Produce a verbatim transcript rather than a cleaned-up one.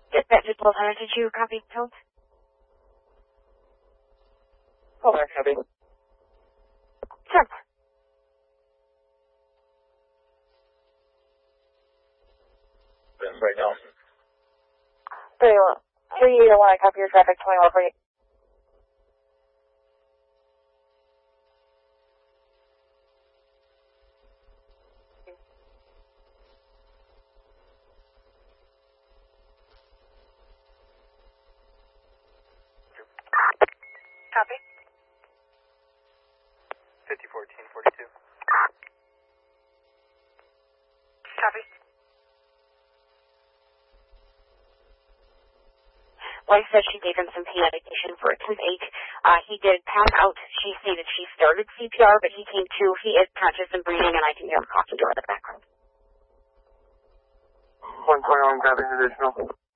Dispatch is Lieutenant, did you copy code? Hold on, copy. Sure. Right now. Three, three, eight, one, I copy your traffic, twenty-one, forty. Copy. fifty fourteen forty-two. Copy. Wife said she gave him some pain medication for a toothache. Uh, he did pass out. She stated she started C P R, but he came to. He is conscious and breathing, and I can hear him coughing door in the background. one twenty-one, copy, additional.